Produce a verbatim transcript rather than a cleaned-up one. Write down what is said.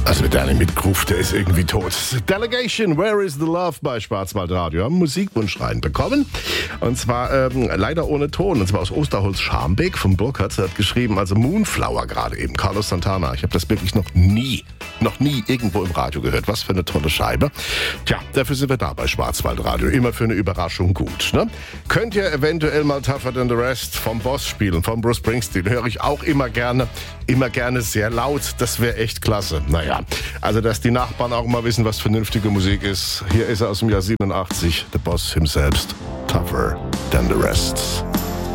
Also mit Danny Mitgruf, der ist irgendwie tot. Delegation, Where is the Love bei Schwarzwaldradio. Haben einen Musikwunsch reinbekommen. Und zwar ähm, leider ohne Ton. Und zwar aus Osterholz-Scharmbeck vom Burkhardt. Er hat geschrieben, also Moonflower gerade eben. Carlos Santana. Ich habe das wirklich noch nie, noch nie irgendwo im Radio gehört. Was für eine tolle Scheibe. Tja, dafür sind wir da bei Schwarzwaldradio. Immer für eine Überraschung gut. Ne? Könnt ihr eventuell mal Tougher Than the Rest vom Boss spielen, vom Bruce Springsteen. Höre ich auch immer gerne. Immer gerne sehr laut. Das wäre echt klasse. Naja. Also, dass die Nachbarn auch mal wissen, was vernünftige Musik ist. Hier ist er aus dem Jahr siebenundachtzig, der Boss himself, Tougher Than the Rest.